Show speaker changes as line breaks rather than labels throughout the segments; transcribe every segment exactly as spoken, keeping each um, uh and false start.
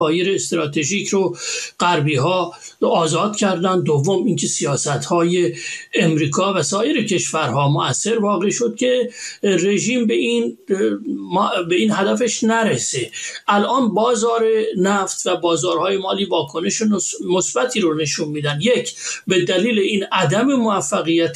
ذخایر استراتژیک رو غربی ها آزاد کردن. دوم اینکه سیاست های امریکا و سایر کشورها مؤثر واقع شد که رژیم به این به این هدفش نرسه. الان بازار نفت و بازارهای مالی واکنش مثبتی رو نشون میدن. یک، به دلیل این عدم موفقیت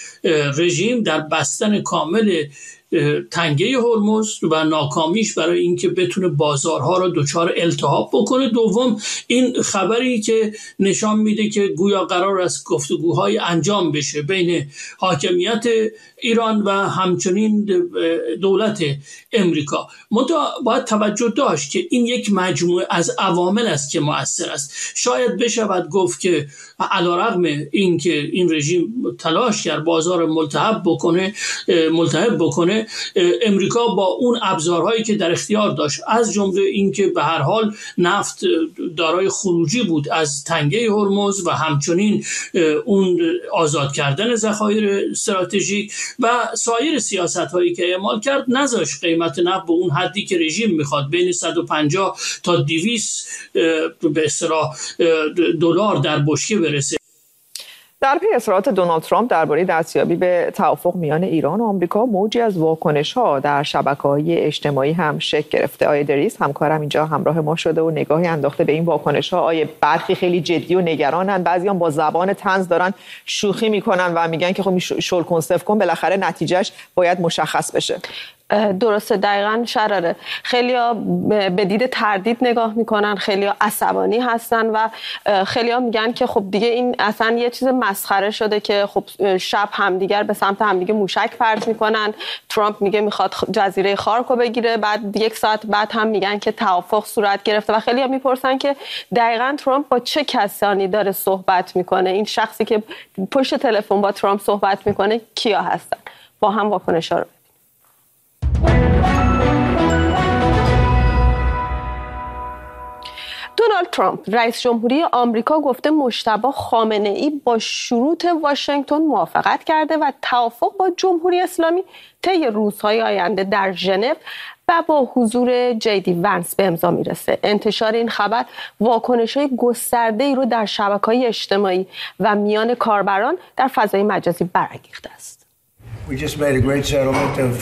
رژیم در بستن کامل تنگه هرمز و ناکامیش برای اینکه بتونه بازارها رو دچار التهاب بکنه. دوم این خبری که نشان میده که گویا قرار است گفتگوهای انجام بشه بین حاکمیت ایران و همچنین دولت امریکا. منتها باید توجه داشت که این یک مجموعه از عوامل است که مؤثر است. شاید بشود گفت که علیرغم این که این رژیم تلاش کرد بازار ملتهب بکنه ملتهب بکنه امریکا با اون ابزارهایی که در اختیار داشت، از جمله اینکه به هر حال نفت دارای خروجی بود از تنگه هرمز و همچنین اون آزاد کردن ذخایر استراتژیک و سایر سیاست‌هایی که اعمال کرد، نذاشت قیمت نفت به اون حدی که رژیم میخواد بین صد و پنجاه تا دویست به اصطلاح دلار در بشکه برسه.
در پی اصرارات دونالد ترامپ درباره دستیابی به توافق میان ایران و آمریکا، موجی از واکنش‌ها در شبکه‌های اجتماعی هم شکل گرفته. آیه دریس همکارم اینجا همراه ما شده و نگاهی انداخته به این واکنش‌ها. آیه برخی خیلی جدی و نگرانن، بعضی‌ها با زبان طنز دارن شوخی میکنن و میگن که خب شل کن صفر کن، بالاخره نتیجهش باید مشخص بشه.
درسته، دقیقاً شراره. خیلیا به دید تردید نگاه میکنن، خیلیا عصبانی هستن و خیلیا میگن که خب دیگه این اصلا یه چیز مسخره شده که خب شب همدیگر به سمت همدیگه موشک پرت میکنن. ترامپ میگه میخواد جزیره خارکو بگیره، بعد یک ساعت بعد هم میگن که توافق صورت گرفته و خیلیا میپرسن که دقیقاً ترامپ با چه کسانی داره صحبت میکنه؟ این شخصی که پشت تلفن با ترامپ صحبت میکنه کیا هستن؟ با هم واکنش‌ها رو دونالد ترامپ رئیس جمهوری آمریکا گفته مجتبی خامنه‌ای با شروط واشنگتن موافقت کرده و توافق با جمهوری اسلامی طی روزهای آینده در ژنو و با حضور جی دی ونس به امضا میرسه. انتشار این خبر واکنش‌های گسترده‌ای رو در شبکه‌های اجتماعی و میان کاربران در فضای مجازی برانگیخته است.
We just made a great settlement of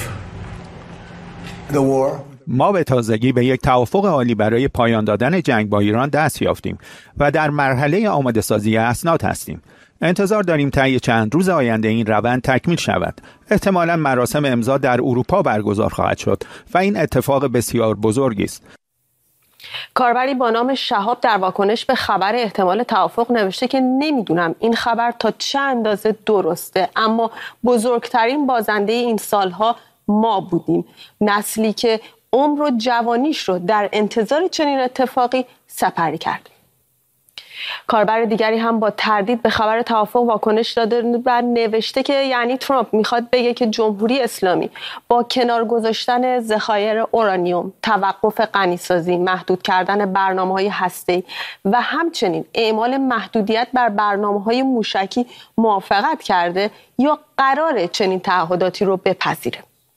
the war.
ما به تازگی به یک توافق عالی برای پایان دادن جنگ با ایران دست یافتیم و در مرحله آماده سازی اسناد هستیم. انتظار داریم طی چند روز آینده این روند تکمیل شود. احتمالاً مراسم امضا در اروپا برگزار خواهد شد و این اتفاق بسیار بزرگی است.
کاربری با نام شهاب در واکنش به خبر احتمال توافق نوشته که نمیدونم این خبر تا چه اندازه درسته، اما بزرگترین بازنده این سالها ما بودیم، نسلی که عمر و جوانیش رو در انتظار چنین اتفاقی سپری کرد. کاربر دیگری هم با تردید به خبر توافق واکنش داده و نوشته که یعنی ترامپ میخواد بگه که جمهوری اسلامی با کنار گذاشتن ذخایر اورانیوم، توقف غنیسازی، محدود کردن برنامه‌های هسته‌ای و همچنین اعمال محدودیت بر برنامه‌های موشکی موافقت کرده یا قراره چنین تعهداتی رو بپذیره.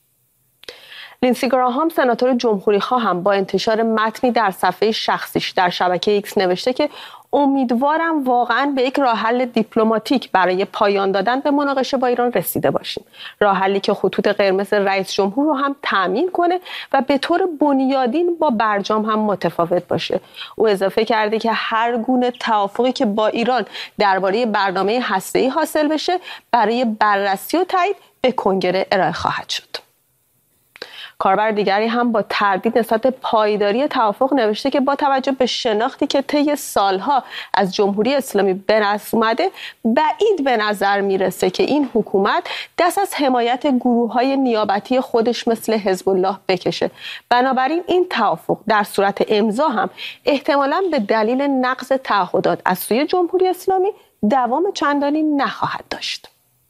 لینسی گراهام سناتور جمهوری‌خواه هم با انتشار متنی در صفحه شخصیش در شبکه ایکس نوشته که امیدوارم واقعاً به یک راه حل دیپلماتیک برای پایان دادن به مناقشه با ایران رسیده باشیم. راه حلی که خطوط قرمز رئیس جمهور رو هم تامین کنه و به طور بنیادین با برجام هم متفاوت باشه. او اضافه کرده که هر گونه توافقی که با ایران درباره برنامه هسته‌ای حاصل بشه برای بررسی و تایید به کنگره ارائه خواهد شد. کاربر دیگری هم با تردید نسبت پایداری توافق نوشته که با توجه به شناختی که طی سالها از جمهوری اسلامی به دست اومده، بعید به نظر میرسه که این حکومت دست از حمایت گروه‌های نیابتی خودش مثل حزب الله بکشه. بنابراین این توافق در صورت امضا هم احتمالاً به دلیل نقض تعهدات از سوی جمهوری اسلامی دوام چندانی نخواهد داشت.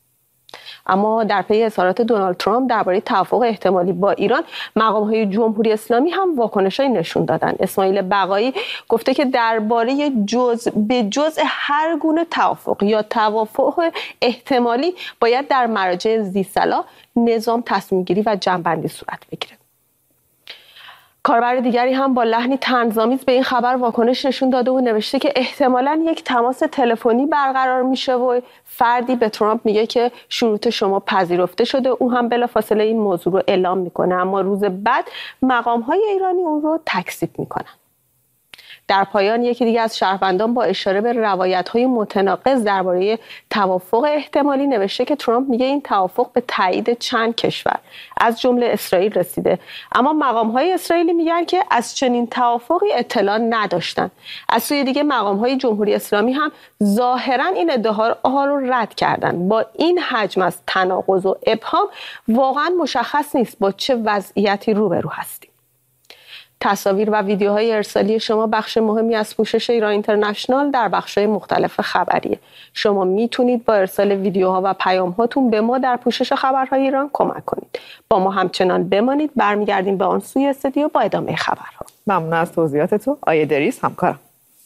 اما در پی اظهارات دونالد ترامپ درباره توافق احتمالی با ایران، مقام‌های جمهوری اسلامی هم واکنش‌هایی نشون دادن. اسماعیل بقایی گفته که درباره جز به جز هر گونه توافق یا توافق احتمالی باید در مراجع ذی‌صلاح نظام تصمیم‌گیری و جمع‌بندی صورت بگیره. کاربر دیگری هم با لحنی طنزآمیز به این خبر واکنش نشون داده و نوشته که احتمالاً یک تماس تلفنی برقرار میشه و فردی به ترامپ میگه که شروط شما پذیرفته شده. او هم بلافاصله این موضوع رو اعلام میکنه، اما روز بعد مقام‌های ایرانی اون رو تکذیب میکنن. در پایان یکی دیگه از شهروندان با اشاره به روایت‌های متناقض درباره توافق احتمالی نوشته که ترامپ میگه این توافق به تایید چند کشور از جمله اسرائیل رسیده، اما مقام‌های اسرائیلی میگن که از چنین توافقی اطلاع نداشتن. از سوی دیگه مقام‌های جمهوری اسلامی هم ظاهراً این ادعاها رو رد کردن. با این حجم از تناقض و ابهام واقعاً مشخص نیست با چه وضعیتی روبرو هستیم. تصاویر و ویدیوهای ارسالی شما بخش مهمی از پوشش ایران اینترنشنال در بخش‌های مختلف خبریه. شما میتونید با ارسال ویدیوها و پیام‌هاتون به ما در پوشش خبرهای ایران کمک کنید. با ما همچنان بمانید. برمیگردیم به آن سوی استودیو با ادامه خبرها.
ممنون از توضیحاتتون آیه دریس همکارم.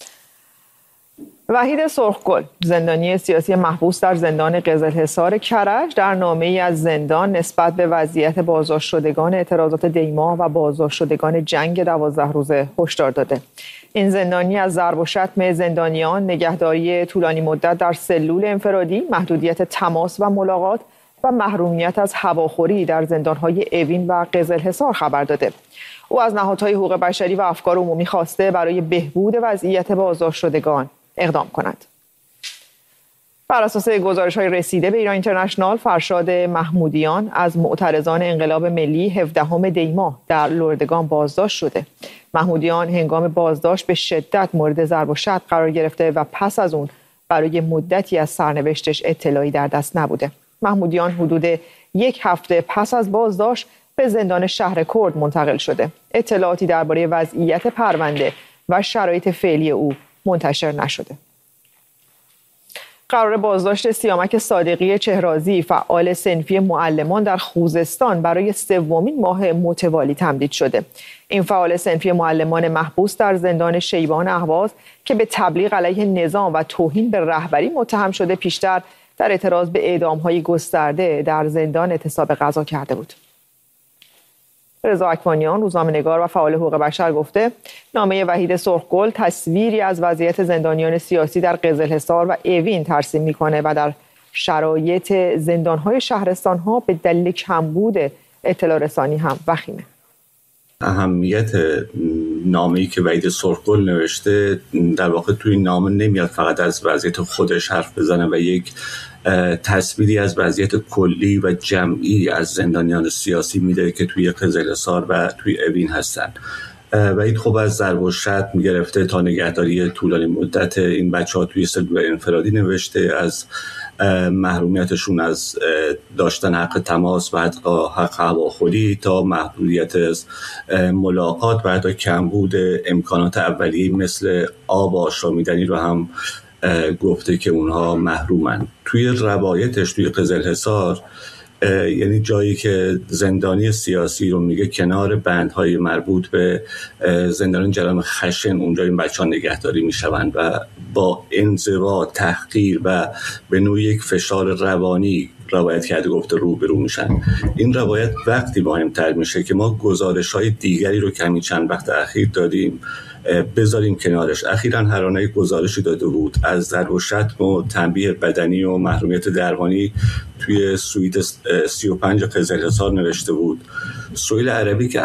وحید سرخگل، زندانی سیاسی محبوس در زندان قزلحصار کرج، در نامه‌ای از زندان نسبت به وضعیت بازداشت شدگان اعتراضات دیما و بازداشت شدگان جنگ دوازده روزه هشدار داده. این زندانی از ضرب و شتم زندانیان، نگهداری طولانی مدت در سلول انفرادی، محدودیت تماس و ملاقات و محرومیت از هواخوری در زندان‌های اوین و قزلحصار خبر داده. او از نهادهای حقوق بشری و افکار عمومی خواسته برای بهبود وضعیت بازداشت شدگان اقدام کند. بر اساس گزارش‌های رسیده به ایران اینترنشنال، فرشاد محمودیان از معترضان انقلاب ملی هفدهم دی‌ماه در لردگان بازداشت شده. محمودیان هنگام بازداشت به شدت مورد ضرب و شتم قرار گرفته و پس از اون برای مدتی از سرنوشتش اطلاعی در دست نبوده. محمودیان حدود یک هفته پس از بازداشت به زندان شهر کرد منتقل شده. اطلاعاتی درباره وضعیت پرونده و شرایط فعلی او منتشر نشده. قرار بازداشت سیامک صادقی چهرازی، فعال صنفی معلمان در خوزستان، برای سومین ماه متوالی تمدید شده. این فعال صنفی معلمان محبوس در زندان شیبان اهواز که به تبلیغ علیه نظام و توهین به رهبری متهم شده، پیشتر در اعتراض به اعدام‌های گسترده در زندان اعتصاب غذا کرده بود. رضا اکوانیان، روزنامه‌نگار و فعال حقوق بشر، گفته نامه وحید سرخگل تصویری از وضعیت زندانیان سیاسی در قزلحصار و اوین ترسیم می‌کنه و در شرایط زندان‌های شهرستان‌ها به دلیل کمبود اطلاع رسانی هم وخیمه.
اهمیت نامه‌ای که وحید سرخگل نوشته در واقع توی نامه نمیاد فقط از وضعیت خودش حرف بزنه و یک تصویری از وضعیت کلی و جمعی از زندانیان سیاسی میده که توی قزلحصار و توی اوین هستن. وحید خب از ضرب و شتم میگرفته تا نگهداری طولانی مدت این بچه‌ها توی سلول انفرادی نوشته، از محرومیتشون از داشتن حق تماس و حق هواخوری تا محدودیت از ملاقات و حتی کمبود امکانات اولیه مثل آب و آشامیدنی رو هم گفته که اونها محرومن. توی روایتش توی قزلحصار یعنی جایی که زندانی سیاسی رو میگه کنار بندهای مربوط به زندان جرائم خشن اونجا این بچه‌ها نگهداری میشوند و با انزوا، تحقیر و به نوعی یک فشار روانی روایت کرده گفته روبرو میشن. این روایت وقتی مهمتر میشه که ما گزارش‌های دیگری رو که همین چند وقت اخیر دادیم بذاریم کنارش. اخیراً هرانه گزارشی داده بود از ضرب و شتم و تنبیه بدنی و محرومیت درمانی توی سویت سی و پنج قزلحصار نوشته بود. سهیل عربی که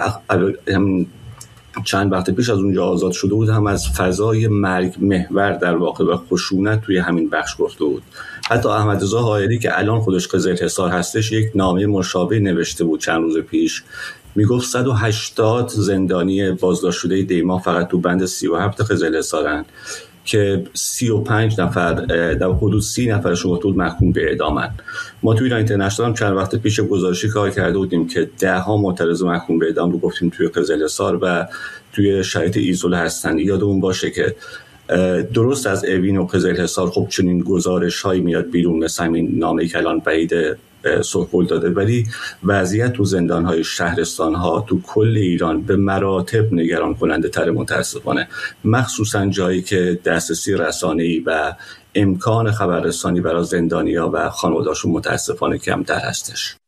چند وقت پیش از اونجا آزاد شده بود هم از فضای مرگ محور در واقع و خشونت توی همین بخش گفته بود. حتی احمدرضا حائری که الان خودش قزلحصار هستش یک نامه مشابه نوشته بود چند روز پیش، میگفت صد و هشتاد زندانی بازداشت شده دیما فقط تو بند سی و هفت قزلحصارن که سی و پنج نفر در حدود سی نفرشون گفته بود محکوم به اعدامن. ما توی ایران اینترنشنال هم چند وقت پیش گزارشی کار کرده بودیم که ده ها معترض محکوم به اعدام رو گفتیم توی قزلحصار و توی شرایط ایزوله هستن. یادمون باشه که درست از اوین و قزلحصار خب چنین گزارش‌هایی میاد بیرون مثل همین نامه‌ای که الان وحید سرخگل داده، ولی وضعیت تو زندان‌های شهرستان‌ها تو کل ایران به مراتب نگران کننده تر متاسفانه، مخصوصا جایی که دسترسی رسانه‌ای و امکان خبررسانی برای زندانی‌ها و خانواده‌هاشون متاسفانه کمتر هستش.